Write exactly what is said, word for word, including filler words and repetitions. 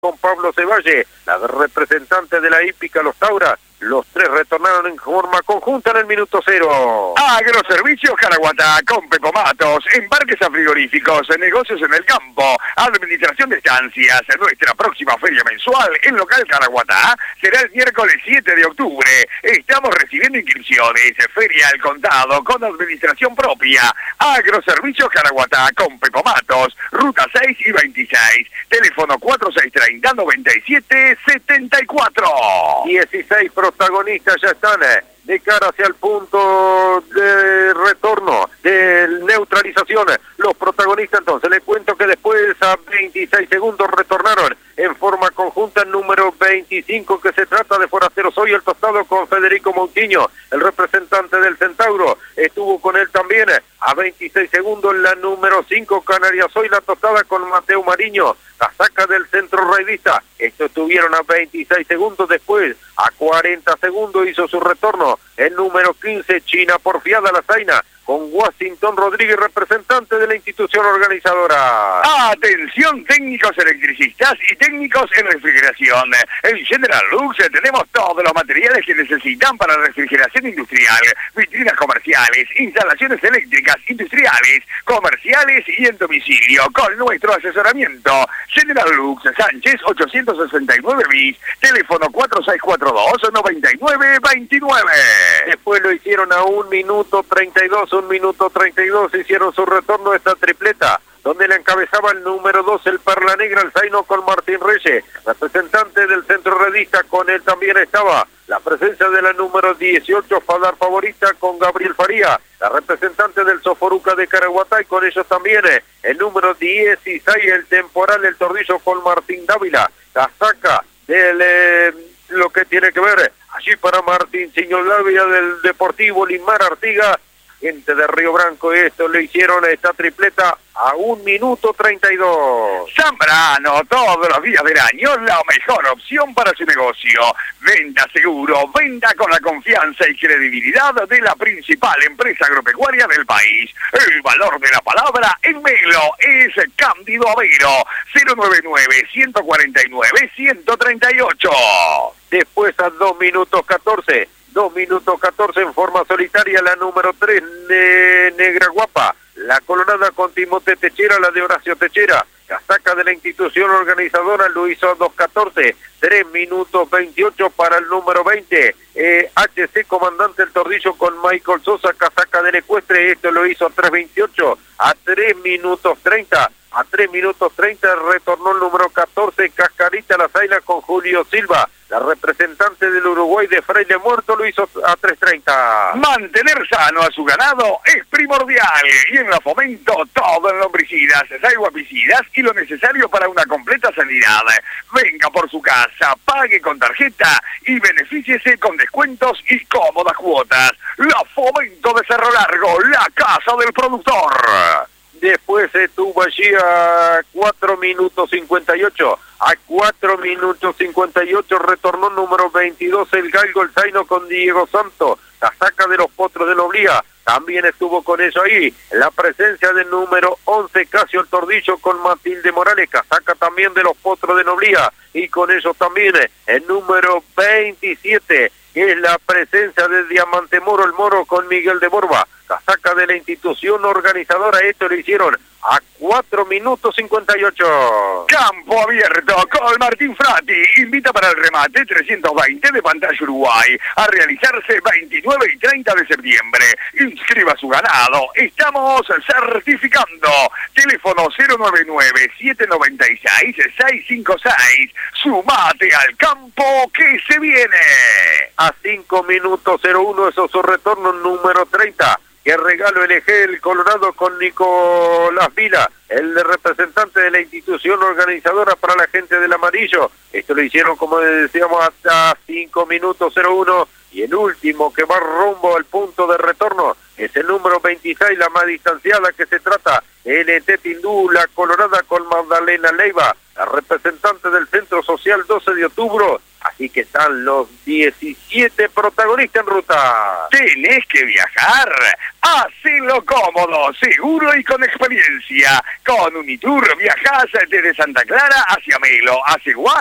con Pablo Cevalle, la representante de la hípica Los Tauras. Los tres retornaron en forma conjunta en el minuto cero. Agroservicios Caraguatá, con Pepomatos, embarques a frigoríficos, negocios en el campo, administración de estancias. Nuestra próxima feria mensual en local Caraguatá será el miércoles siete de octubre. Estamos recibiendo inscripciones. Feria al contado con administración propia. Agroservicios Caraguatá, con Pepomatos, ruta seis y veintiséis. Teléfono cuatro seis tres cero, noventa y siete setenta y cuatro. dieciséis protagonistas ya están eh, de cara hacia el punto de retorno, de neutralización. Los protagonistas, entonces, les cuento que después a veintiséis segundos retornaron en forma conjunta el número veinticinco, que se trata de Forastero Soy, el tostado con Federico Moutinho, el representante del Centauro. Estuvo con él también a veintiséis segundos la número cinco, Canaria Soy, la tostada con Mateo Mariño, casaca del centro raidista. Estos estuvieron a veintiséis segundos. Después, a cuarenta segundos, hizo su retorno el número quince, China Porfiada La Zaina, con Washington Rodríguez, representante de la institución organizadora. Atención técnicos electricistas y técnicos en refrigeración. En General Lux tenemos todos los materiales que necesitan para refrigeración industrial, vitrinas comerciales, instalaciones eléctricas industriales, comerciales y en domicilio, con nuestro asesoramiento. General Lux, Sánchez ochocientos sesenta y nueve bis, teléfono cuatro seis cuatro dos, noventa y nueve veintinueve. Después lo hicieron a un minuto treinta y dos, un minuto treinta y dos, hicieron su retorno esta tripleta, donde le encabezaba el número dos, el Perla Negra, el Zaino con Martín Reyes, representante del centro redista. Con él también estaba la presencia de la número dieciocho, Fadar Favorita, con Gabriel Faría, la representante del Soforuca de Caraguatá, y con ellos también eh, el número dieciséis, el Temporal, el Tordillo, con Martín Dávila, casaca del eh, lo que tiene que ver allí para Martín Señor Dávila del Deportivo Limar Artiga, gente de Río Branco. Esto le hicieron esta tripleta a un minuto treinta y dos. Zambrano, todos los días del año, la mejor opción para su negocio. Venda seguro, venda con la confianza y credibilidad de la principal empresa agropecuaria del país. El valor de la palabra en Melo es Cándido Avero, cero nueve nueve, ciento cuarenta y nueve, ciento treinta y ocho. Después a dos minutos catorce, dos minutos catorce en forma solitaria, la número tres, ne Negra Guapa, la Colorada con Timote Techera, la de Horacio Techera, casaca de la institución organizadora, lo hizo a dos catorce, tres minutos veintiocho para el número veinte, eh, H C Comandante el Tordillo con Michael Sosa, casaca del Ecuestre. Esto lo hizo a tres veintiocho, a tres minutos treinta, a tres minutos treinta retornó el número catorce, Cascarita La Zaina con Julio Silva, la representante del Uruguay de Fraile Muerto, lo hizo a tres treinta. Mantener sano a su ganado es primordial, y en la Fomento todo en lombricidas, salguapicidas y lo necesario para una completa sanidad. Venga por su casa, pague con tarjeta y benefíciese con descuentos y cómodas cuotas. La Fomento de Cerro Largo, la casa del productor. Después estuvo allí a cuatro minutos cincuenta y ocho, a cuatro minutos cincuenta y ocho retornó número veintidós, el Galgo el Zaino con Diego Santo, casaca de los Potros de Loblía. También estuvo con eso ahí la presencia del número once, Casio el Tordillo con Matilde Morales, casaca también de los Potros de Noblía, y con eso también el número veintisiete, que es la presencia de Diamante Moro, el Moro con Miguel de Borba, casaca de la institución organizadora. Esto lo hicieron a cuatro minutos cincuenta y ocho. Campo abierto con Martín Frati. Invita para el remate trescientos veinte de Pantalla Uruguay a realizarse veintinueve y treinta de septiembre. Inscriba su ganado. Estamos certificando. Teléfono cero nueve nueve, siete nueve seis, seis cinco seis. Sumate al campo que se viene. A cinco minutos cero uno, eso es su retorno número treinta. Que regalo el eje el Colorado con Nicolás Vila, el representante de la institución organizadora para la gente del amarillo. Esto lo hicieron, como decíamos, hasta cinco minutos cero uno, y el último que va rumbo al punto de retorno es el número veintiséis, la más distanciada, que se trata N T Tindú, la Colorada con Magdalena Leiva, la representante del Centro Social doce de octubre. Así y que están los diecisiete protagonistas en ruta. Tenés que viajar, hacelo cómodo, seguro y con experiencia. Con Unitour viajás desde Santa Clara hacia Melo, hacia Guay.